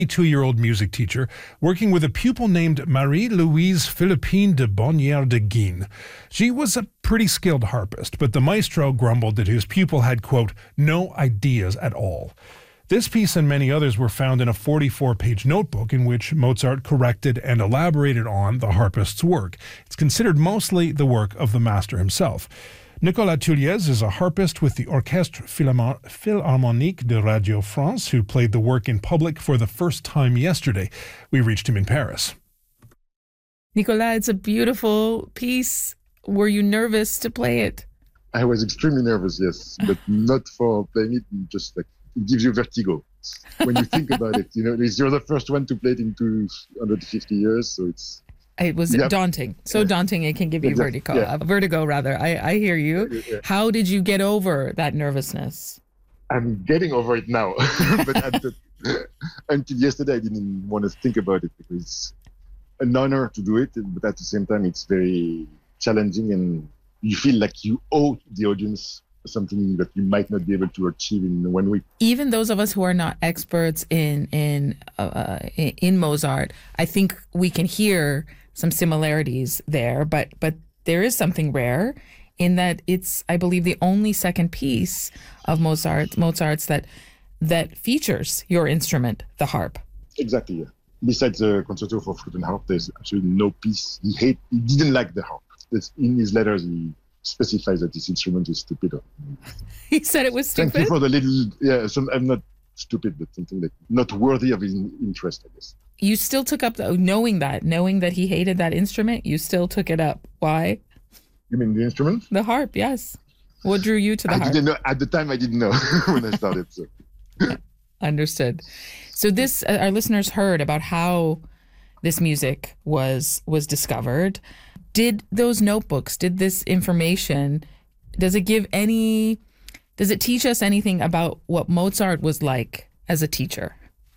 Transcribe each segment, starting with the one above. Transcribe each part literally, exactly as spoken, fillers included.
two-year-old music teacher working with a pupil named Marie-Louise Philippine de Bonnière de Guines. She was a pretty skilled harpist, but the maestro grumbled that his pupil had, quote, no ideas at all. This piece and many others were found in a forty-four page notebook in which Mozart corrected and elaborated on the harpist's work. It's considered mostly the work of the master himself. Nicolas Tulliez is a harpist with the Orchestre Philharmonique de Radio France who played the work in public for the first time yesterday. We reached him in Paris. Nicolas, it's a beautiful piece. Were you nervous to play it? I was extremely nervous, yes, but not for playing it, just like it gives you vertigo when you think about it. You know, you're the first one to play it in two hundred fifty years, so it's... It was yep. daunting. So yeah. daunting it can give you exactly. vertigo. Yeah. Uh, vertigo, rather. I, I hear you. Yeah. How did you get over that nervousness? I'm getting over it now. but at the, until yesterday, I didn't want to think about it because it's an honor to do it. But at the same time, it's very challenging and you feel like you owe the audience something that you might not be able to achieve in one week. Even those of us who are not experts in in uh, in Mozart, I think we can hear some similarities there, but but there is something rare in that it's, I believe, the only second piece of Mozart Mozart's that that features your instrument, the harp. Exactly. Yeah. Besides the concerto for flute and harp, there's actually no piece he hate. He didn't like the harp. It's in his letters. He specifies that this instrument is stupid. He said it was stupid. Thank you for the little. Yeah, some, I'm not stupid, but something like not worthy of his interest, I guess. You still took up, the, knowing that, knowing that he hated that instrument, you still took it up. Why? You mean the instrument? The harp, yes. What drew you to the I harp? Didn't know, at the time, I didn't know when I started. So. Understood. So this, uh, our listeners heard about how this music was was discovered. Did those notebooks, did this information, does it give any, does it teach us anything about what Mozart was like as a teacher?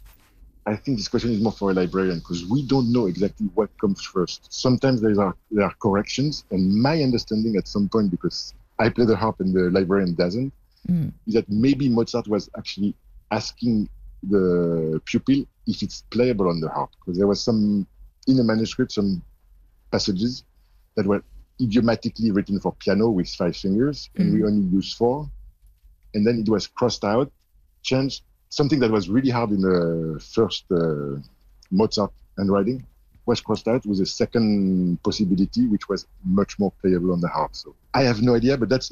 I think this question is more for a librarian because we don't know exactly what comes first. Sometimes there are there are corrections, and my understanding at some point, because I play the harp and the librarian doesn't, mm. is that maybe Mozart was actually asking the pupil if it's playable on the harp, because there was some in the manuscript some passages that were idiomatically written for piano with five fingers, and mm. we only use four, and then it was crossed out, changed. Something that was really hard in the first uh, Mozart handwriting was crossed out with a second possibility, which was much more playable on the harp. So I have no idea, but that's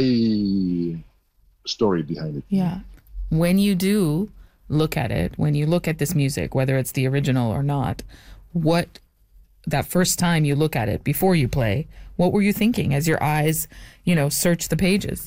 my story behind it. Yeah. When you do look at it, when you look at this music, whether it's the original or not, what, that first time you look at it before you play, what were you thinking as your eyes, you know, search the pages?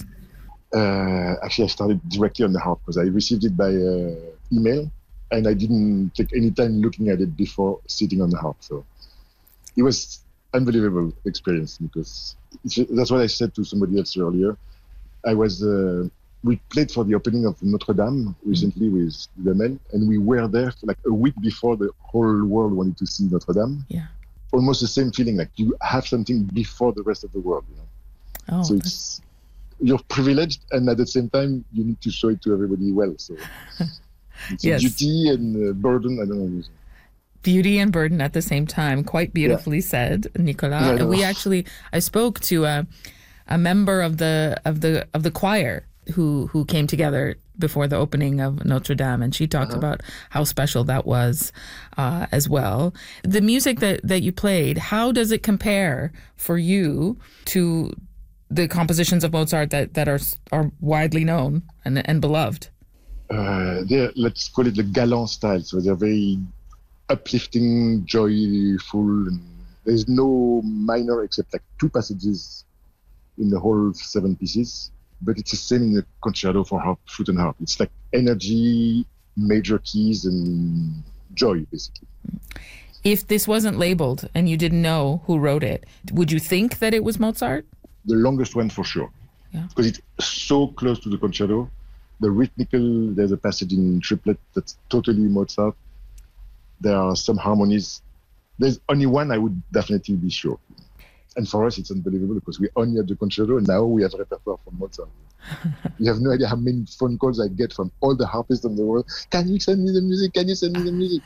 Uh, actually, I started directly on the harp because I received it by uh, email, and I didn't take any time looking at it before sitting on the harp. So it was unbelievable experience because that's what I said to somebody else earlier. I was uh, we played for the opening of Notre Dame recently with the men, and we were there for like a week before the whole world wanted to see Notre Dame. Yeah, almost the same feeling, like you have something before the rest of the world. You know? Oh, so it's. You're privileged, and at the same time, you need to show it to everybody well. So it's yes. Beauty and uh, burden. I don't know. Beauty and burden at the same time. Quite beautifully yeah. said, Nicolas. Yeah, and we actually, I spoke to a, a member of the of the of the choir who who came together before the opening of Notre Dame, and she talked uh-huh. about how special that was uh, as well. The music that that you played, how does it compare for you to the compositions of Mozart that, that are are widely known and and beloved? Uh, they're, let's call it the galant style. So they're very uplifting, joyful. And there's no minor except like two passages in the whole seven pieces. But it's the same in the concerto for harp, flute and harp. It's like energy, major keys, and joy, basically. If this wasn't labeled and you didn't know who wrote it, would you think that it was Mozart? The longest one for sure, yeah. because it's so close to the concerto. The rhythmical, there's a passage in triplet that's totally Mozart. There are some harmonies. There's only one I would definitely be sure. And for us, it's unbelievable because we only had the concerto, and now we have repertoire from Mozart. You have no idea how many phone calls I get from all the harpists in the world. Can you send me the music? Can you send me the music?